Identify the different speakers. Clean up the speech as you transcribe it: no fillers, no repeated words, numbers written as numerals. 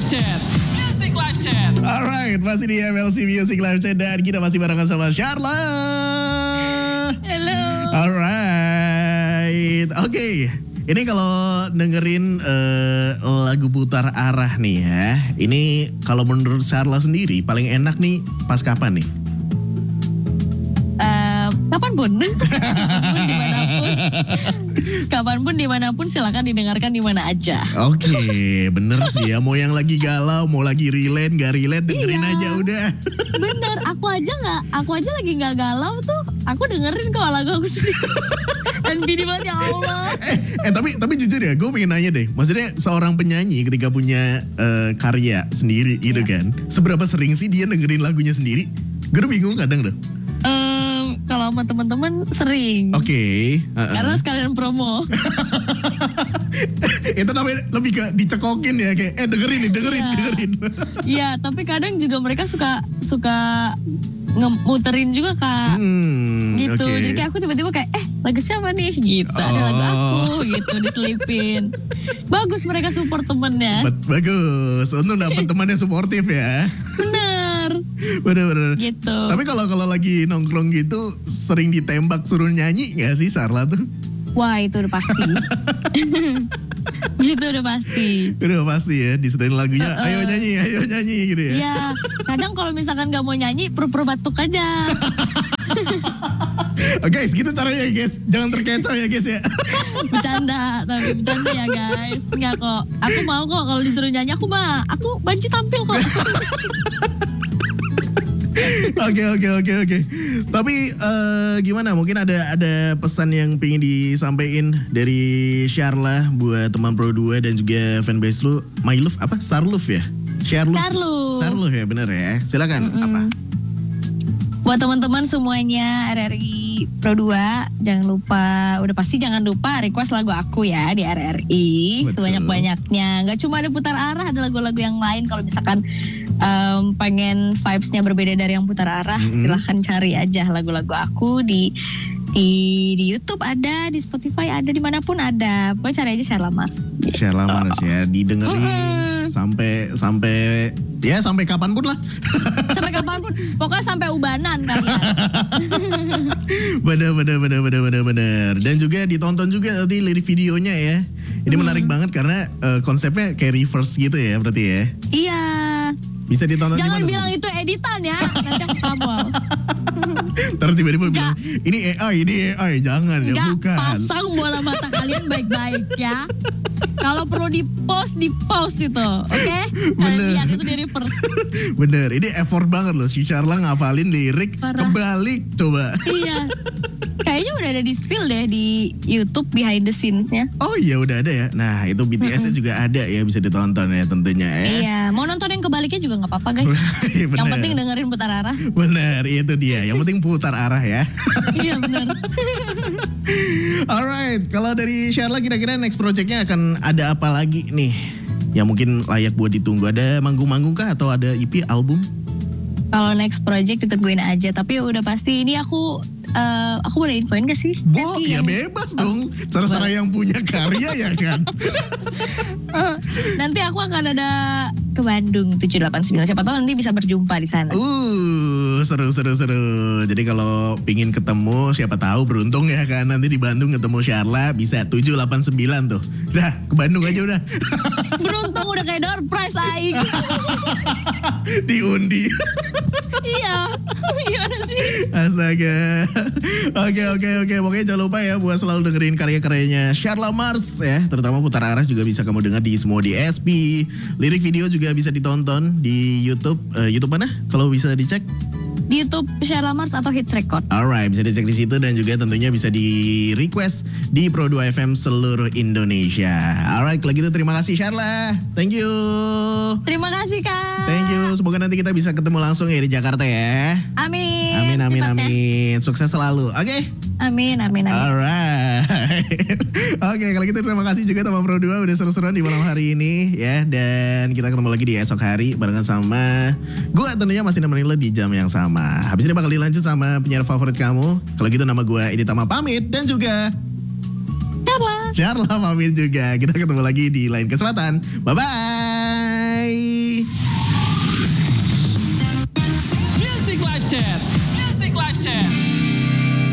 Speaker 1: Chat. Music Live Chat.
Speaker 2: Alright, masih di MLC Music Live Chat dan kita masih barengan sama Sharla.
Speaker 3: Halo.
Speaker 2: Alright, oke. Ini kalau dengerin lagu putar arah nih ya. Ini kalau menurut Sharla sendiri paling enak nih pas kapan nih?
Speaker 3: Kapanpun, kapanpun dimanapun silakan didengarkan di mana aja.
Speaker 2: Oke, bener sih ya. Mau yang lagi galau, mau lagi relate, gak relate, dengerin aja udah.
Speaker 3: Bener, aku aja lagi nggak galau tuh, aku dengerin kok lagu aku sendiri. Dan gini banget ya Allah.
Speaker 2: Tapi jujur ya, gue pengen nanya deh. Maksudnya seorang penyanyi ketika punya karya sendiri gitu kan, seberapa sering sih dia dengerin lagunya sendiri? Gue bingung kadang deh.
Speaker 3: Kalau sama teman-teman sering.
Speaker 2: Oke.
Speaker 3: Karena sekalian promo.
Speaker 2: Itu namanya lebih ke dicekokin ya, kayak dengerin.
Speaker 3: Iya, tapi kadang juga mereka suka ngemuterin juga Kak. Gitu.
Speaker 2: Okay.
Speaker 3: Jadi kayak aku tiba-tiba kayak lagu siapa nih gitu. Ada lagu aku gitu diselipin. Bagus mereka support temennya.
Speaker 2: Bagus. Untung dapet teman yang suportif ya. Bener.
Speaker 3: Gitu.
Speaker 2: Tapi kalau lagi nongkrong gitu sering ditembak suruh nyanyi gak sih Sharla tuh?
Speaker 3: Wah itu udah pasti. Itu udah pasti.
Speaker 2: Udah pasti ya, disetelin lagunya ayo nyanyi gitu ya.
Speaker 3: Iya, kadang kalau misalkan gak mau nyanyi pura-pura batuk aja.
Speaker 2: Guys, gitu caranya guys. Jangan terkecoh ya guys ya.
Speaker 3: Bercanda ya guys. Enggak kok. Aku mau kok kalau disuruh nyanyi aku banci tampil kok.
Speaker 2: Oke. Tapi gimana? Mungkin ada pesan yang pengen disampaikan dari Sharla buat teman Pro 2 dan juga fanbase lu. My Love apa? Star Love ya? Star Love ya, bener ya. Silakan. Apa?
Speaker 3: Buat teman-teman semuanya RRI Pro 2, jangan lupa request lagu aku ya di RRI.
Speaker 2: Betul.
Speaker 3: Sebanyak-banyaknya. Gak cuma ada putar arah, ada lagu-lagu yang lain. Kalau misalkan pengen vibes-nya berbeda dari yang putar arah, silahkan cari aja lagu-lagu aku di YouTube ada, di Spotify ada, dimanapun ada. Pokoknya cari aja Sharla Mars.
Speaker 2: Sharla Mars ya, didengerin sampai kapanpun lah.
Speaker 3: Sampai kapanpun, pokoknya sampai ubanan kalian.
Speaker 2: Bener. Dan juga ditonton juga tadi lirik videonya ya. Ini menarik banget karena konsepnya kayak reverse gitu ya berarti ya.
Speaker 3: Iya.
Speaker 2: Bisa ditonton.
Speaker 3: Jangan bilang itu editan ya, nanti aku tabol.
Speaker 2: Terus tiba-tiba bilang ini AI, jangan ya, bukan.
Speaker 3: Pasang bola mata kalian baik-baik ya. Kalau perlu di post itu, oke? Kalian lihat itu di reverse.
Speaker 2: Bener, ini effort banget loh si Sharla ngafalin lirik kebalik coba.
Speaker 3: Iya. Kayaknya udah ada di spill deh di YouTube behind the scenes-nya.
Speaker 2: Oh iya udah ada ya. Nah itu BTS-nya juga ada ya, bisa ditonton ya tentunya ya.
Speaker 3: Iya, mau nonton yang kebaliknya juga gak apa-apa guys. Yang penting dengerin putar arah.
Speaker 2: Bener, itu dia. Yang penting putar arah ya.
Speaker 3: Iya bener.
Speaker 2: Alright, kalau dari Sharla kira-kira next project-nya akan ada apa lagi nih? Yang mungkin layak buat ditunggu. Ada manggung-manggung kah atau ada EP, album?
Speaker 3: Kalau next project ditungguin aja. Tapi udah pasti ini aku boleh infoin gak sih?
Speaker 2: Ya bebas dong. Cara-cara yang punya karya ya kan.
Speaker 3: Nanti aku akan ada ke Bandung 789. Siapa tahu nanti bisa berjumpa di sana.
Speaker 2: Seru. Jadi kalau pingin ketemu, siapa tahu beruntung ya kan. Nanti di Bandung ketemu Sharla bisa 789 tuh. Dah ke Bandung aja udah.
Speaker 3: Beruntung udah kayak door prize aing.
Speaker 2: Diundi.
Speaker 3: Iya. Gimana sih?
Speaker 2: Astaga. Oke. Pokoknya jangan lupa ya buat selalu dengerin karya-karyanya Sharla Mars ya. Terutama putar arah juga bisa kamu dengar di semua DSP. Lirik video juga bisa ditonton di YouTube. YouTube mana? Kalau bisa dicek?
Speaker 3: Di YouTube Sharla Mars atau Hits Record.
Speaker 2: Alright, bisa dicek di situ dan juga tentunya bisa di request di Pro 2 FM seluruh Indonesia. Alright, kalau gitu terima kasih Sharla. Thank you.
Speaker 3: Terima kasih Kak.
Speaker 2: Thank you. Semoga nanti kita bisa ketemu langsung ya di Jakarta ya.
Speaker 3: Amin.
Speaker 2: Amin. Sukses selalu. Oke?
Speaker 3: Amin.
Speaker 2: Alright. Oke, kalau gitu terima kasih juga teman Pro 2 udah seru-seruan di malam hari ini ya. Dan kita ketemu lagi di esok hari barengan sama gue tentunya masih nemenin lo di jam yang sama. Habis ini bakal dilanjut sama penyiar favorit kamu. Kalau gitu nama gue Editama pamit dan juga Sharla pamit juga. Kita ketemu lagi di lain kesempatan. Bye-bye.
Speaker 1: Chat. Music Live Chat.